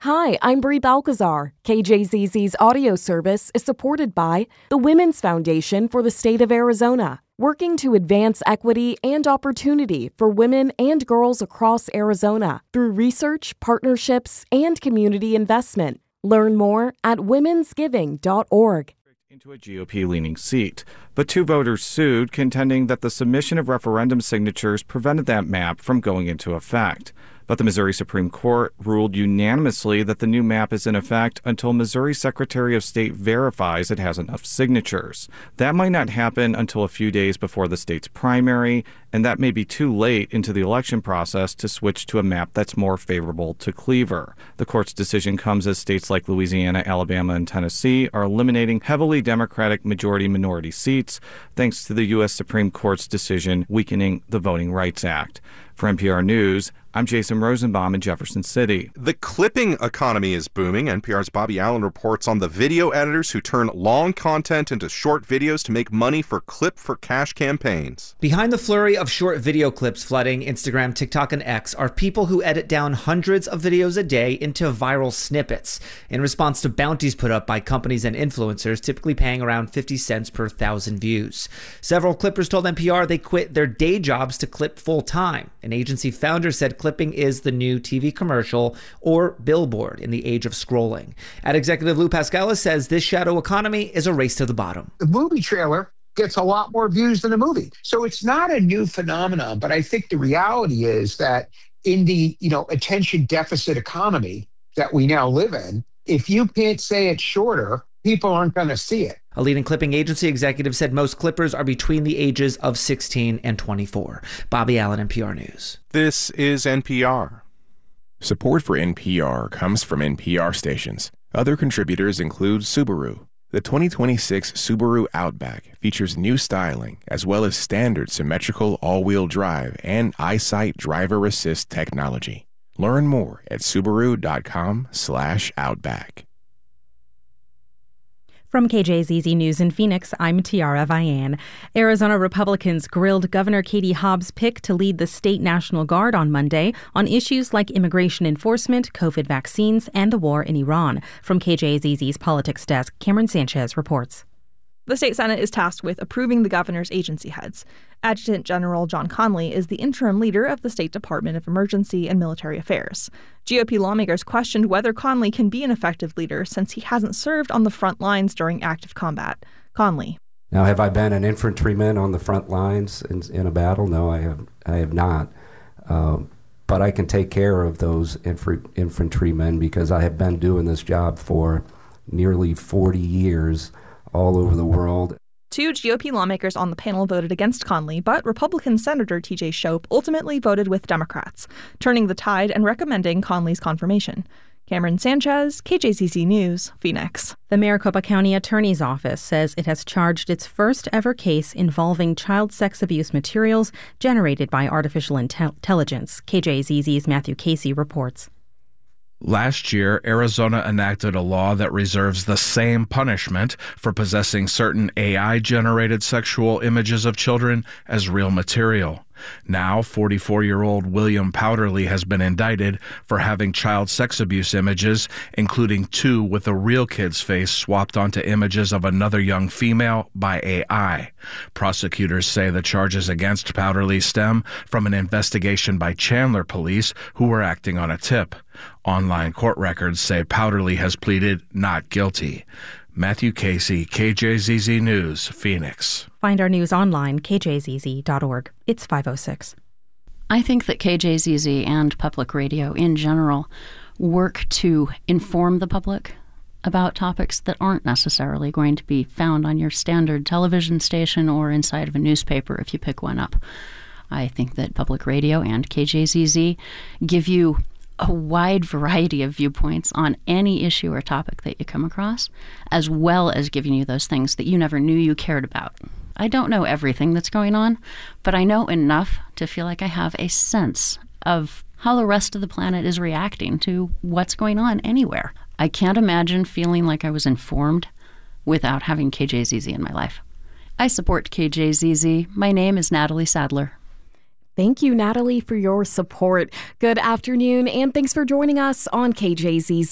Hi, I'm Brie Balcazar. KJZZ's audio service is supported by the Women's Foundation for the State of Arizona, working to advance equity and opportunity for women and girls across Arizona through research, partnerships, and community investment. Learn more at womensgiving.org. Into a GOP-leaning seat, but 2 voters sued, contending that the submission of referendum signatures prevented that map from going into effect. But the Missouri Supreme Court ruled unanimously that the new map is in effect until Missouri Secretary of State verifies it has enough signatures. That might not happen until a few days before the state's primary, and that may be too late into the election process to switch to a map that's more favorable to Cleaver. The court's decision comes as states like Louisiana, Alabama, and Tennessee are eliminating heavily Democratic majority-minority seats, thanks to the U.S. Supreme Court's decision weakening the Voting Rights Act. For NPR News, I'm Jason Rosenbaum in Jefferson City. The clipping economy is booming. NPR's Bobby Allen reports on the video editors who turn long content into short videos to make money for clip-for-cash campaigns. Behind the flurry of short video clips flooding Instagram, TikTok, and X are people who edit down hundreds of videos a day into viral snippets in response to bounties put up by companies and influencers, typically paying around 50 cents per 1,000 views. Several clippers told NPR they quit their day jobs to clip full-time. An agency founder said clipping is the new TV commercial or billboard in the age of scrolling. Ad executive Lou Pascala says this shadow economy is a race to the bottom. The movie trailer gets a lot more views than the movie. So it's not a new phenomenon, but I think the reality is that in the, attention deficit economy that we now live in, if you can't say it shorter, people aren't going to see it. A leading clipping agency executive said most clippers are between the ages of 16 and 24. Bobby Allen, NPR News. This is NPR. Support for NPR comes from NPR stations. Other contributors include Subaru. The 2026 Subaru Outback features new styling as well as standard symmetrical all-wheel drive and EyeSight driver assist technology. Learn more at Subaru.com/Outback. From KJZZ News in Phoenix, I'm Tiara Vian. Arizona Republicans grilled Governor Katie Hobbs' pick to lead the state National Guard on Monday on issues like immigration enforcement, COVID vaccines, and the war in Iran. From KJZZ's politics desk, Cameron Sanchez reports. The state Senate is tasked with approving the governor's agency heads. Adjutant General John Conley is the interim leader of the State Department of Emergency and Military Affairs. GOP lawmakers questioned whether Conley can be an effective leader since he hasn't served on the front lines during active combat. Conley. Now, have I been an infantryman on the front lines in a battle? No, I have not. But I can take care of those infantrymen because I have been doing this job for nearly 40 years all over the world. 2 GOP lawmakers on the panel voted against Conley, but Republican Senator TJ Shope ultimately voted with Democrats, turning the tide and recommending Conley's confirmation. Cameron Sanchez, KJZZ News, Phoenix. The Maricopa County Attorney's Office says it has charged its first ever case involving child sex abuse materials generated by artificial intelligence. KJZZ's Matthew Casey reports. Last year, Arizona enacted a law that reserves the same punishment for possessing certain AI-generated sexual images of children as real material. Now, 44-year-old William Powderly has been indicted for having child sex abuse images, including 2 with a real kid's face swapped onto images of another young female by AI. Prosecutors say the charges against Powderly stem from an investigation by Chandler police who were acting on a tip. Online court records say Powderly has pleaded not guilty. Matthew Casey, KJZZ News, Phoenix. Find our news online, kjzz.org. It's 5:06. I think that KJZZ and public radio in general work to inform the public about topics that aren't necessarily going to be found on your standard television station or inside of a newspaper if you pick one up. I think that public radio and KJZZ give you a wide variety of viewpoints on any issue or topic that you come across, as well as giving you those things that you never knew you cared about. I don't know everything that's going on, but I know enough to feel like I have a sense of how the rest of the planet is reacting to what's going on anywhere. I can't imagine feeling like I was informed without having KJZZ in my life. I support KJZZ. My name is Natalie Sadler. Thank you, Natalie, for your support. Good afternoon, and thanks for joining us on KJZZ.